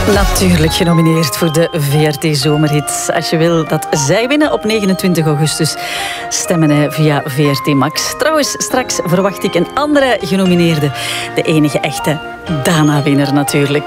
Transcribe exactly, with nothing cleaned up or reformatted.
Natuurlijk genomineerd voor de V R T Zomerhit. Als je wil dat zij winnen op negenentwintig augustus, stemmen hè, via V R T Max. Trouwens, straks verwacht ik een andere genomineerde. De enige echte Dana-winnaar natuurlijk.